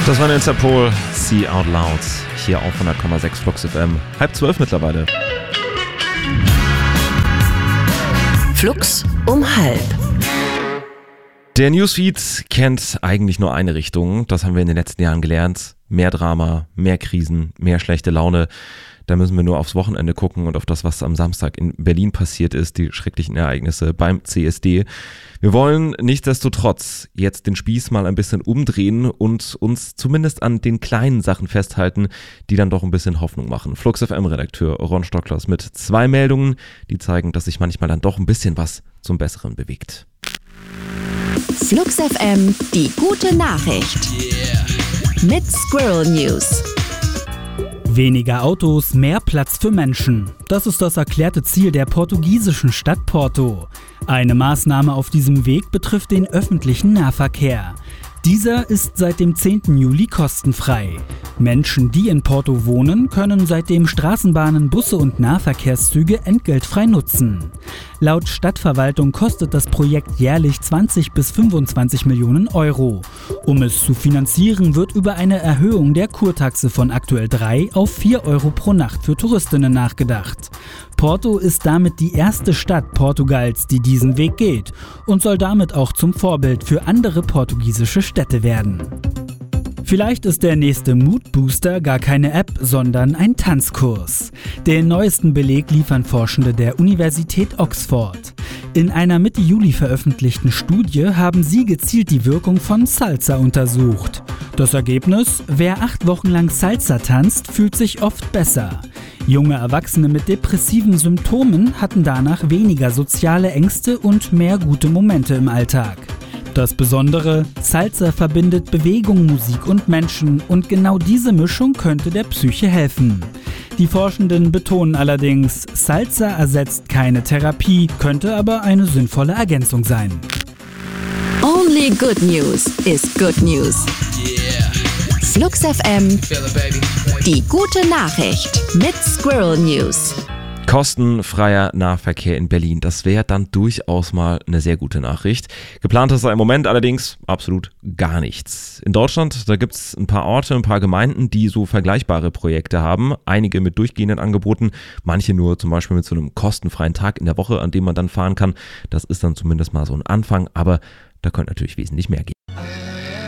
Das war Interpol, See Out Loud, hier auf 100,6 Flux FM. 11:30 mittlerweile. Flux um 11:30. Der Newsfeed kennt eigentlich nur eine Richtung. Das haben wir in den letzten Jahren gelernt. Mehr Drama, mehr Krisen, mehr schlechte Laune. Da müssen wir nur aufs Wochenende gucken und auf das, was am Samstag in Berlin passiert ist, die schrecklichen Ereignisse beim CSD. Wir wollen nichtsdestotrotz jetzt den Spieß mal ein bisschen umdrehen und uns zumindest an den kleinen Sachen festhalten, die dann doch ein bisschen Hoffnung machen. Flux FM-Redakteur Ron Stocklers mit 2 Meldungen, die zeigen, dass sich manchmal dann doch ein bisschen was zum Besseren bewegt. Flux FM, die gute Nachricht. Mit Squirrel News. Weniger Autos, mehr Platz für Menschen. Das ist das erklärte Ziel der portugiesischen Stadt Porto. Eine Maßnahme auf diesem Weg betrifft den öffentlichen Nahverkehr. Dieser ist seit dem 10. Juli kostenfrei. Menschen, die in Porto wohnen, können seitdem Straßenbahnen, Busse und Nahverkehrszüge entgeltfrei nutzen. Laut Stadtverwaltung kostet das Projekt jährlich 20 bis 25 Millionen Euro. Um es zu finanzieren, wird über eine Erhöhung der Kurtaxe von aktuell 3 auf 4 Euro pro Nacht für Touristinnen nachgedacht. Porto ist damit die erste Stadt Portugals, die diesen Weg geht und soll damit auch zum Vorbild für andere portugiesische Städte werden. Vielleicht ist der nächste Mood-Booster gar keine App, sondern ein Tanzkurs. Den neuesten Beleg liefern Forschende der Universität Oxford. In einer Mitte Juli veröffentlichten Studie haben sie gezielt die Wirkung von Salsa untersucht. Das Ergebnis: Wer 8 Wochen lang Salsa tanzt, fühlt sich oft besser. Junge Erwachsene mit depressiven Symptomen hatten danach weniger soziale Ängste und mehr gute Momente im Alltag. Das Besondere: Salsa verbindet Bewegung, Musik und Menschen und genau diese Mischung könnte der Psyche helfen. Die Forschenden betonen allerdings, Salsa ersetzt keine Therapie, könnte aber eine sinnvolle Ergänzung sein. Only good news is good news. Flux FM, die gute Nachricht mit Squirrel News. Kostenfreier Nahverkehr in Berlin, das wäre dann durchaus mal eine sehr gute Nachricht. Geplant ist da im Moment allerdings absolut gar nichts. In Deutschland, da gibt es ein paar Orte, ein paar Gemeinden, die so vergleichbare Projekte haben. Einige mit durchgehenden Angeboten, manche nur zum Beispiel mit so einem kostenfreien Tag in der Woche, an dem man dann fahren kann. Das ist dann zumindest mal so ein Anfang, aber da könnte natürlich wesentlich mehr gehen.